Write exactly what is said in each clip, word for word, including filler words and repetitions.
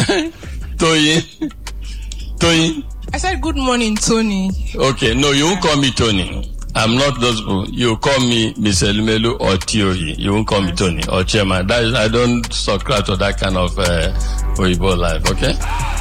Tony. Tony. I said good morning, Tony. Okay, no, you won't call me Tony. I'm not those people. You call me Mister Elumelu or Theory. You won't call me Tony or Chairman. That is, I don't subscribe to that kind of uh, Oyibo life, okay?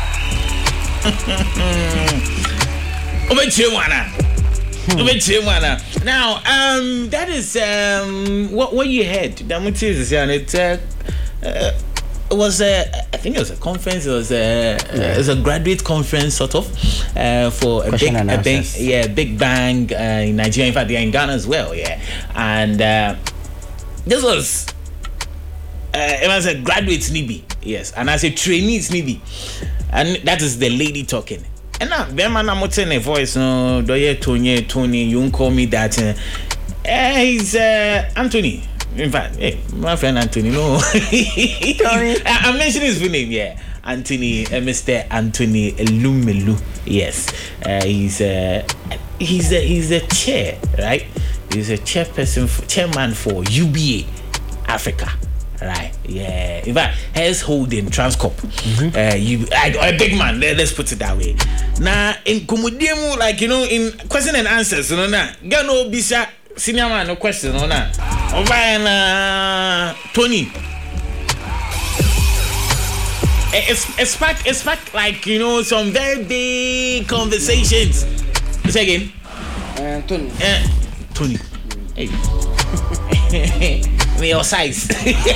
Now, um, that is um, what what you heard. That is, and it uh, uh, it was a, I think it was a conference. It was a, yeah. it was a graduate conference, sort of, uh, for a big, a big, yeah, big bang uh, in Nigeria. In fact, they're in Ghana as well, yeah. And uh, this was, uh, it was a graduate Nibi, yes, and as a trainee Nibi, and that is the lady talking. And now, them man, I'm not saying a voice. No, do you Tony, Tony? You won't call me that. Uh, he's uh, Anthony. In fact, hey, my friend Anthony. No, Tony. I'm mentioning his full name. Yeah, Anthony, uh, Mister Anthony Elumelu. Yes, uh, he's a uh, he's a he's a chair, right? He's a chairperson, for, chairman for U B A Africa. Right, yeah. In fact, he's holding Transcorp. Mm-hmm. Uh, you, I, a big man. Let, let's put it that way. Now, in Kumudemu, like you know, in question and answers, you know, now, get no bisa senior man, no question, no, now. Over and uh, Tony. It's it's back, it's back, like you know, some very big conversations. Say again. Uh, Tony. Uh, Tony. Hey. Me your size.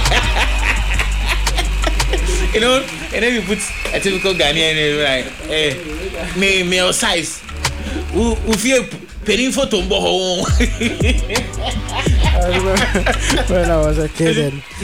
You know, and then you put a typical Ghanaian, right? Eh, me, me your size. Who, who feel paying for Tombo home? When I was a kid.